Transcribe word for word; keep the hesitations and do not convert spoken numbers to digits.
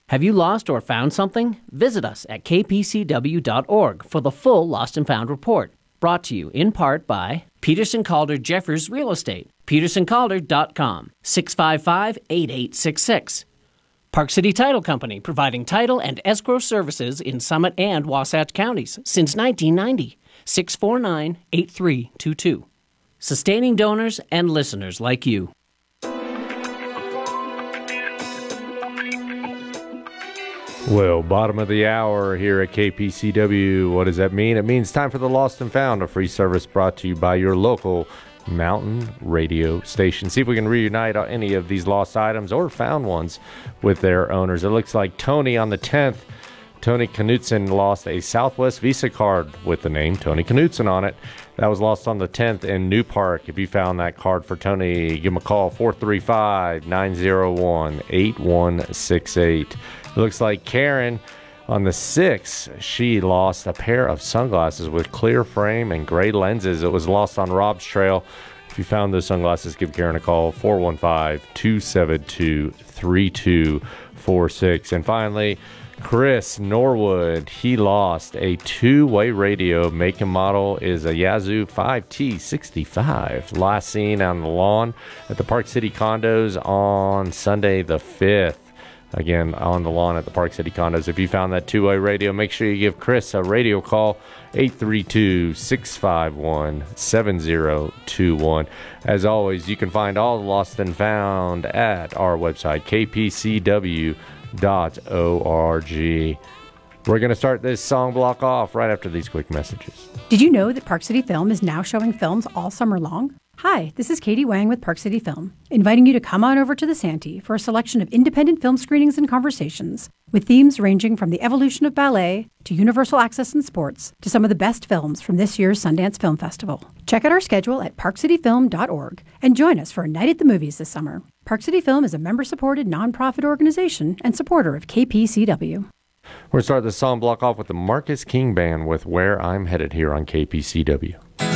Have you lost or found something? Visit us at k p c w dot org for the full Lost and Found report. Brought to you in part by Peterson Calder Jeffers Real Estate, peterson calder dot com, six five five, eight eight six six. Park City Title Company, providing title and escrow services in Summit and Wasatch counties since nineteen ninety, six four nine, eight three two two. Sustaining donors and listeners like you. Well, bottom of the hour here at K P C W. What does that mean? It means time for the Lost and Found, a free service brought to you by your local mountain radio station. See if we can reunite any of these lost items or found ones with their owners. It looks like Tony on the tenth. Tony Knutson lost a Southwest Visa card with the name Tony Knutson on it. That was lost on the tenth in New Park. If you found that card for Tony, give him a call, four three five, nine zero one, eight one six eight. It looks like Karen on the sixth, she lost a pair of sunglasses with clear frame and gray lenses. It was lost on Rob's Trail. If you found those sunglasses, give Karen a call, four one five, two seven two, three two four six. And finally, Chris Norwood, he lost a two-way radio. Make and model is a Yazoo five T sixty-five. Last seen on the lawn at the Park City Condos on Sunday the fifth. Again, on the lawn at the Park City Condos. If you found that two-way radio, make sure you give Chris a radio call, eight three two, six five one, seven zero two one. As always, you can find all the Lost and Found at our website, k p c w dot org. We're going to start this song block off right after these quick messages. Did you know that Park City Film is now showing films all summer long? Hi, this is Katie Wang with Park City Film, inviting you to come on over to the Santee for a selection of independent film screenings and conversations with themes ranging from the evolution of ballet to universal access in sports to some of the best films from this year's Sundance Film Festival. Check out our schedule at park city film dot org and join us for a night at the movies this summer. Park City Film is a member-supported nonprofit organization and supporter of K P C W. We're going to start the song block off with the Marcus King Band with Where I'm Headed here on K P C W.